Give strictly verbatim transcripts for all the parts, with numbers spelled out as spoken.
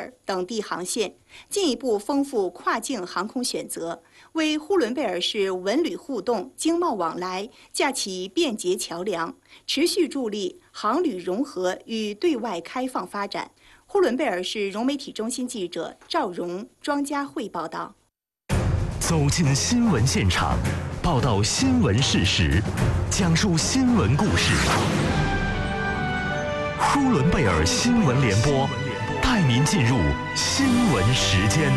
尔等地航线，进一步丰富跨境航空选择，为呼伦贝尔市文旅互动、经贸往来架起便捷桥梁，持续助力航旅融合与对外开放发展。呼伦贝尔市融媒体中心记者赵荣、庄佳慧报道。 走进新闻现场，报道新闻事实，讲述新闻故事。呼伦贝尔新闻联播带您进入新闻时间。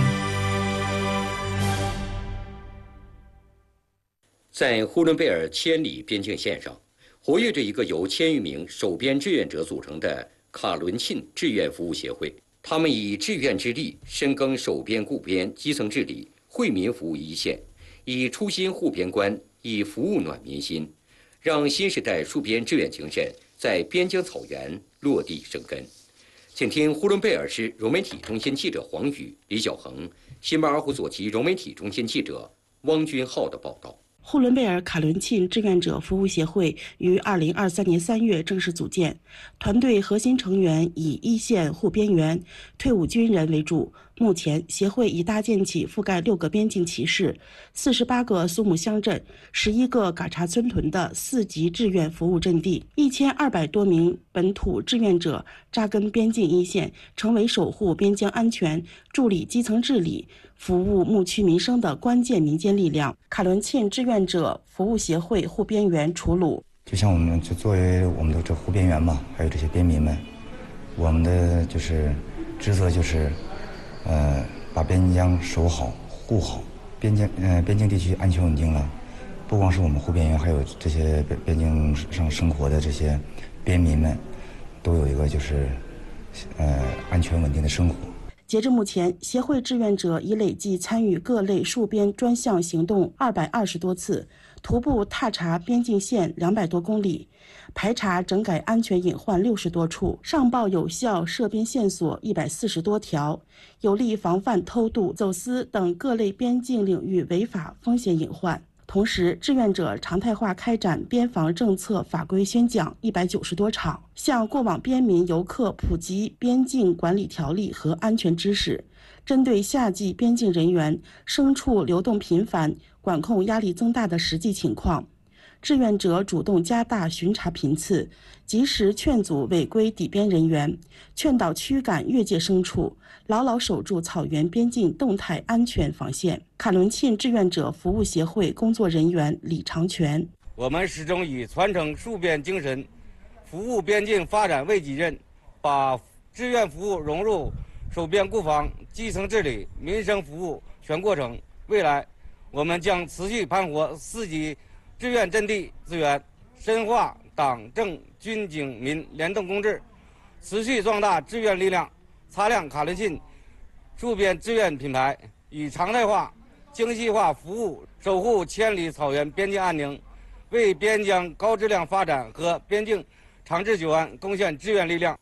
在呼伦贝尔千里边境线上，活跃着一个由千余名守边志愿者组成的卡伦沁志愿服务协会。他们以志愿之力，深耕守边固边基层治理、惠民服务一线，以初心护边关，以服务暖民心，让新时代戍边志愿精神在边疆草原落地生根。请听呼伦贝尔市融媒体中心记者黄宇、李小恒，新巴尔虎所及融媒体中心记者汪军浩的报道。 呼伦贝尔卡伦沁志愿者服务协会于二零二三年三月正式组建，团队核心成员以一线护边员、退伍军人为主。目前，协会已搭建起覆盖六个边境旗市、四十八个苏木乡镇、十一个嘎查村屯的四级志愿服务阵地，一千二百多名本土志愿者扎根边境一线，成为守护边疆安全、助力基层治理、服务牧区民生的关键民间力量。卡伦沁志愿者服务协会护边员楚鲁， 就像我们就作为我们的这护边员嘛，还有这些边民们，我们的就是职责就是。呃，把边疆守好、护好，边境呃边境地区安全稳定了，不光是我们护边员，还有这些边边境上生活的这些边民们，都有一个就是呃安全稳定的生活。 截至目前，协会志愿者已累计参与各类戍边专项行动二百二十多次，徒步踏查边境线两百多公里，排查整改安全隐患六十多处，上报有效涉边线索一百四十多条，有力防范偷渡、走私等各类边境领域违法风险隐患。同时，志愿者常态化开展边防政策法规宣讲一百九十多场，向过往边民游客普及边境管理条例和安全知识。针对夏季边境人员牲畜流动频繁、管控压力增大的实际情况，志愿者主动加大巡查频次，及时劝阻违规抵边人员，劝导驱赶越界牲畜，牢牢守住草原边境动态安全防线。卡伦沁志愿者服务协会工作人员李长全： 我们始终以传承戍边精神、服务边境发展为己任，把志愿服务融入守边固防、基层治理、民生服务全过程。未来，我们将持续盘活四级志愿阵地资源，深化党政军警民联动共治，持续壮大志愿力量，擦亮卡伦沁戍边志愿品牌，以常态化、精细化服务守护千里草原边境安宁，为边疆高质量发展和边境长治久安贡献志愿力量。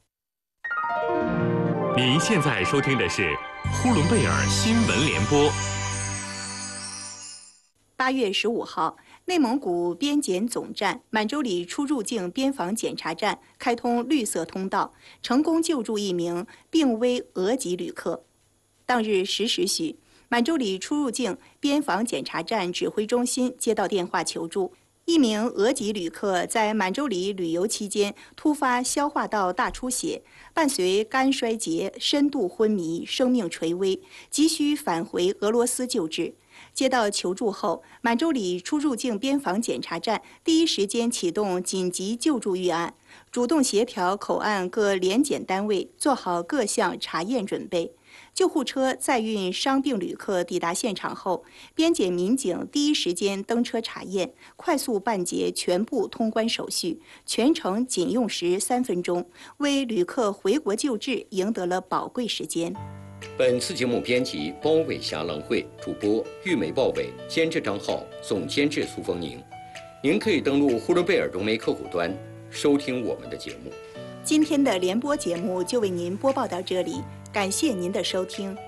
您现在收听的是呼伦贝尔新闻联播。 八月十五号，内蒙古边检总站满洲里出入境边防检查站开通绿色通道，成功救助一名病危俄籍旅客。当日十时许，满洲里出入境边防检查站指挥中心接到电话求助，一名俄籍旅客在满洲里旅游期间突发消化道大出血，伴随肝衰竭、深度昏迷，生命垂危，急需返回俄罗斯救治。接到求助后，满洲里出入境边防检查站第一时间启动紧急救助预案，主动协调口岸各联检单位做好各项查验准备。救护车载运伤病旅客抵达现场后，边检民警第一时间登车查验，快速办结全部通关手续，全程仅用时三分钟，为旅客回国救治赢得了宝贵时间。 本次节目编辑包伟霞、郎慧，主播玉梅、鲍伟，监制张浩，总监制苏丰宁。您可以登录呼伦贝尔融媒客户端收听我们的节目。 今天的联播节目就为您播报到这里，感谢您的收听。